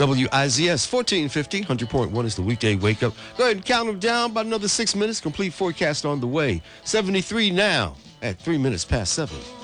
WIZS 1450, 100.1 is the weekday wake up. Go ahead and count them down about another 6 minutes. Complete forecast on the way. 73 now at 3 minutes past 7.